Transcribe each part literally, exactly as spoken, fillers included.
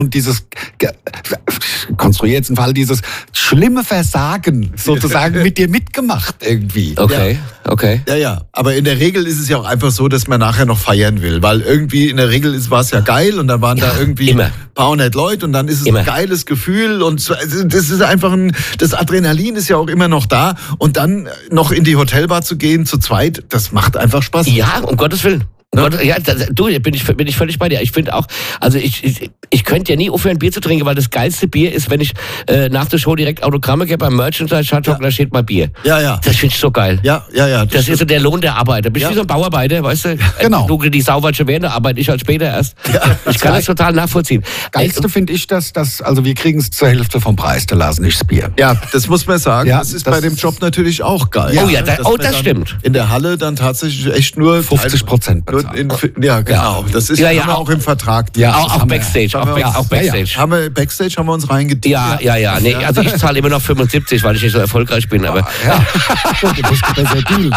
und dieses, konstruiere jetzt einen Fall, dieses schlimme Versagen sozusagen mit dir mitgemacht irgendwie. Okay, ja. okay. Ja, ja, aber in der Regel ist es ja auch einfach so, dass man nachher noch feiern will, weil irgendwie in der Regel war es ja geil und dann waren ja, da irgendwie immer. ein paar hundert Leute und dann ist es immer. ein geiles Gefühl und das ist einfach ein, das Adrenalin ist ja auch immer noch da und dann noch in die Hotelbar zu gehen, zu zweit, das macht einfach Spaß. Ja, um Gottes Willen. Ja, ja das, du, bin ich, bin ich völlig bei dir. Ich finde auch, also ich, ich, ich könnte ja nie aufhören, Bier zu trinken, weil das geilste Bier ist, wenn ich äh, nach der Show direkt Autogramme gebe beim Merchandise-Shop, ja. Da steht mal Bier. Ja, ja. Das finde ich so geil. Ja, ja, ja. Das, das ist so der Lohn der Arbeit. Da bist du ja. wie so ein Bauarbeiter, weißt du? Genau. Du, die Sau wird schon während der Arbeit, ich halt später erst. Ja, ich kann das total nachvollziehen. Geilste finde ich, dass, dass, also wir kriegen es zur Hälfte vom Preis, der Lasen nicht das Bier. Ja, das muss man sagen. Ja, das ist das bei dem Job natürlich auch geil. Oh ja, da, oh, das stimmt. In der Halle dann tatsächlich echt nur fünfzig Prozent bezahlt. Ja, genau. Das ist ja, ja, haben wir auch auch im Vertrag. Ja, auch, auch Backstage. Auch, wir, auch Backstage. Ja, ja. Haben wir Backstage haben wir uns reingedient. Ja, ja, ja. Nee, also ich zahle immer noch fünfundsiebzig, weil ich nicht so erfolgreich bin. Aber ja, du musst besser dealen.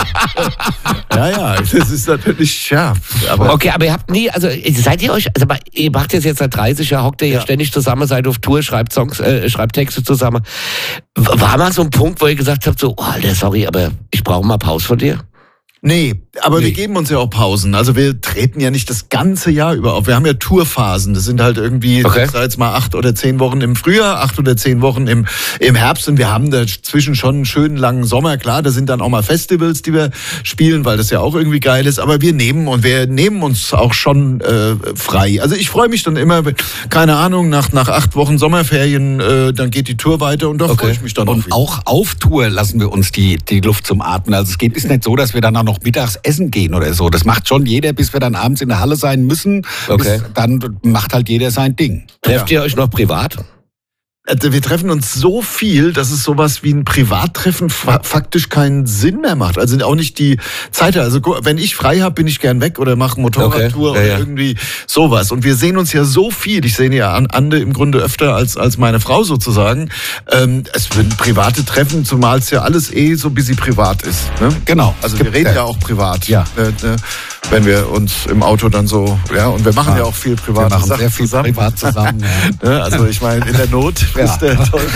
Ja, ja, das ist natürlich, ja. Aber okay, aber ihr habt nie, also seid ihr euch, also ihr macht jetzt jetzt seit dreißig Jahren, hockt ihr ja ständig zusammen, seid auf Tour, schreibt Songs, äh, schreibt Texte zusammen. War mal so ein Punkt, wo ihr gesagt habt, so, oh, Alter, sorry, aber ich brauche mal Pause von dir? Nee, aber nee. wir geben uns ja auch Pausen. Also wir treten ja nicht das ganze Jahr über auf. Wir haben ja Tourphasen. Das sind halt irgendwie, okay. sag jetzt mal, acht oder zehn Wochen im Frühjahr, acht oder zehn Wochen im, im Herbst. Und wir haben dazwischen schon einen schönen langen Sommer. Klar, da sind dann auch mal Festivals, die wir spielen, weil das ja auch irgendwie geil ist. Aber wir nehmen und wir nehmen uns auch schon äh, frei. Also ich freue mich dann immer, keine Ahnung, nach, nach acht Wochen Sommerferien, äh, dann geht die Tour weiter und da okay. freue ich mich dann und auch. Und auch auf Tour lassen wir uns die, die Luft zum Atmen. Also es geht, ist nicht so, dass wir dann auch noch mittags essen gehen oder so. Das macht schon jeder, bis wir dann abends in der Halle sein müssen. Okay. Bis, dann macht halt jeder sein Ding. Trefft ja. ihr euch noch privat? Wir treffen uns so viel, dass es sowas wie ein Privattreffen fa- faktisch keinen Sinn mehr macht. Also auch nicht die Zeit. Also wenn ich frei habe, bin ich gern weg oder mache Motorradtour okay. ja, oder ja. irgendwie sowas. Und wir sehen uns ja so viel. Ich sehe ja Ande im Grunde öfter als als meine Frau sozusagen. Ähm, es sind private Treffen, zumal es ja alles eh so ein bisschen privat ist. Ne? Genau. Also wir reden ja auch privat. Ja. Äh, äh, wenn wir uns im Auto dann so, ja, und wir machen ja, ja auch viel privat. Wir machen Sachen sehr viel zusammen. privat zusammen. Ja. Also ich meine, in der Not ja. ist der toll.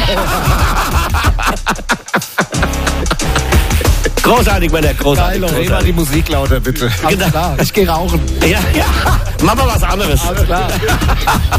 Großartig, Männer, großartig. Dreh mal die Musik lauter, bitte. Alles klar. Ich gehe rauchen. Ja, ja. Mach mal was anderes. Alles klar.